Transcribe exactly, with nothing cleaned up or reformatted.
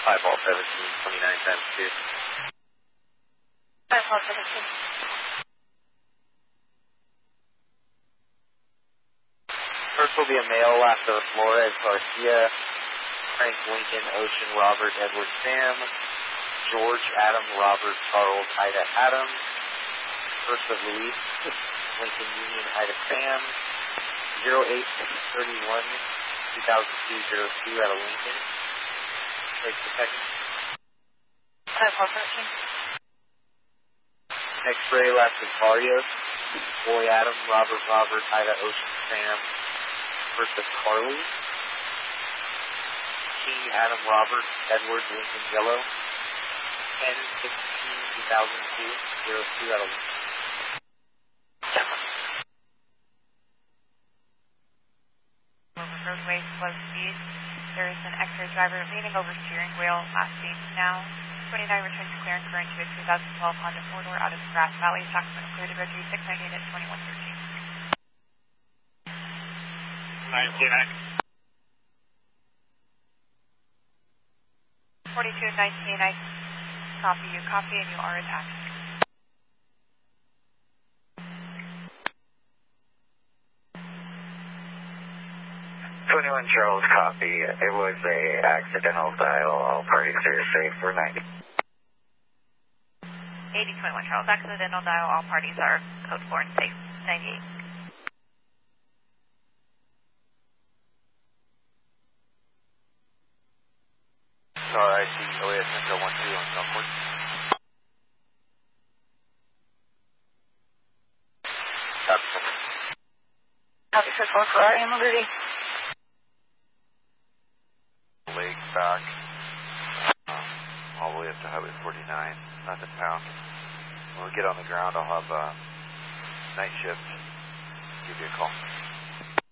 five all seventeen, twenty-nine times two. five all seventeen. First will be a male, last of Flores Garcia, Frank Lincoln, Ocean Robert Edward Sam, George Adam Robert Charles Ida Adam, first of Luis Lincoln Union Ida Sam, zero eight thirty-one two thousand two oh two out of Lincoln. Take the second. five all thirteen. X-ray last of Barrios, Boy Adam Robert Robert Ida Ocean Sam, first of Carly, King Adam Robert Edward Lincoln Yellow, ten sixteen two thousand two oh two out of Lincoln. Roadway slow speed. There is an X-ray driver leaning over steering wheel, last seen now. twenty-nine returns clear and current to a two thousand twelve Honda four-door out of Grass Valley. Sacramento clear to go to six ninety at twenty-one thirteen. nineteen X. forty-two nineteen, I copy you. Copy and you are in action. twenty-one Charles, copy. It was a accidental dial. All parties are safe for ninety. eighty twenty-one Charles, accidental dial. All parties are code four and safe. ninety-eight. Sorry, I see O A S Central one two on Southport. Copy. Copy for four Ferrari, I'm ready. Leg back, um, all the way up to Highway forty-nine, nothing found. When we get on the ground, I'll have uh, night shift give you a call.